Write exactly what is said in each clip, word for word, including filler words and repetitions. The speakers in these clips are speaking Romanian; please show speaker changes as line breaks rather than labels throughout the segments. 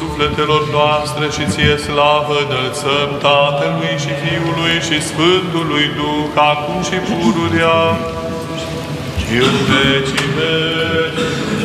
sufletelor noastre și ție slavă înălțăm Tatălui și Fiului și Sfântului Duh, acum și pururea și în vecii veci.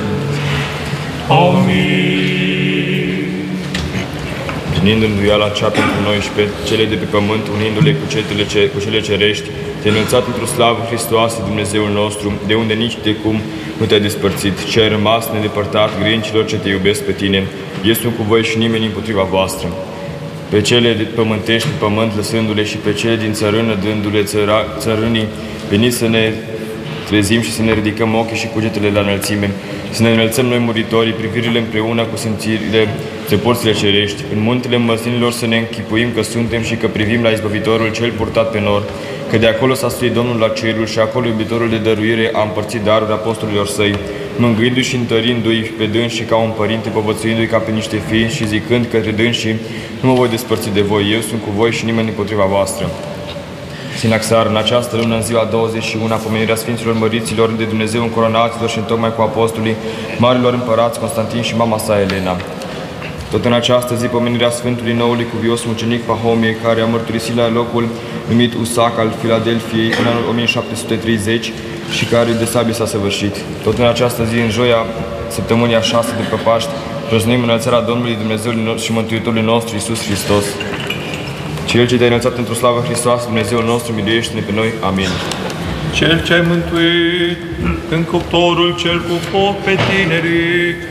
Amin.
Unind înduiala cea pentru noi și pe cele de pe pământ, unindu-le cu, cetele, cu cele cerești, te-ai înălțat într-o slavă Hristoasă, Dumnezeul nostru, de unde nici de cum nu te-ai despărțit, ce ai rămas nedepărtat grâncilor ce te iubesc pe tine. Eu sunt cu voi și nimeni împotriva voastră. Pe cele de pământești pe pământ lăsându-le și pe cele din țărână dându-le țăra, țărânii, veniți să ne trezim și să ne ridicăm ochii și cugetele la înălțime, să ne înălțăm noi muritorii, privirile împreună cu simțirile de porțile cerești, în muntele măslinilor să ne închipuim că suntem și că privim la izbăvitorul cel purtat pe nor, că de acolo s-a suit Domnul la cerul și acolo iubitorul de dăruire a împărțit darul apostolilor săi, mângâindu-i și întărindu-i pe dânsi ca un părinte, povățuindu-i ca pe niște fii și zicând către dânsi, nu mă voi despărți de voi, eu sunt cu voi și nimeni împotriva voastră. Sinaxar, în această lună, în ziua douăzeci și unu, pomenirea Sfinților Măriților de Dumnezeu încoronaților și întocmai cu apostolii marilor împărați Constantin și mama sa Elena. Tot în această zi, pomenirea Sfântului Noului Cuvios Mucenic Pahomie, care a mărturisit la locul numit Usac al Filadelfiei în anul o mie șapte sute treizeci și care de sabie s-a săvârșit. Tot în această zi, în joia săptămânii a șase de pe Paști, prăznuim înălțarea Domnului Dumnezeului și Mântuitorului nostru Iisus Hristos. Cel ce te-ai înălțat într-o slavă Hristos, Dumnezeul nostru, miluiește-ne pe noi. Amin.
Cel ce ai mântuit în cuptorul cel cu foc pe tinerii